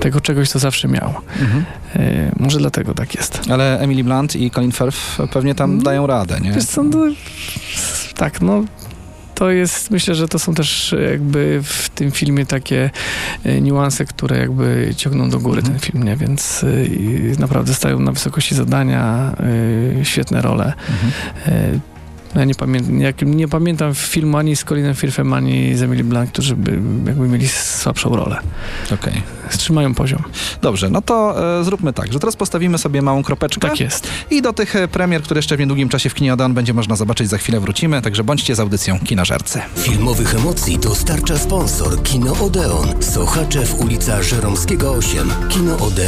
tego czegoś, co zawsze miał. Może dlatego tak jest. Ale Emily Blunt i Colin Firth pewnie tam dają radę, nie? Wiesz co, tak, to jest, myślę, że to są też jakby w tym filmie takie niuanse, które jakby ciągną do góry ten film, nie? Więc naprawdę stają na wysokości zadania, świetne role. Ja nie pamiętam filmu ani z Colinem Firthem, ani z Emily Blunt, którzy by jakby mieli słabszą rolę. Okej. Trzymają poziom. Dobrze, no to zróbmy tak, że teraz postawimy sobie małą kropeczkę. Tak jest. I do tych premier, które jeszcze w niedługim czasie w kinie Odeon będzie można zobaczyć, za chwilę wrócimy, także bądźcie z audycją Kinożercy. Filmowych emocji dostarcza sponsor Kino Odeon. Sochaczew, ulica Żeromskiego 8. Kino Odeon.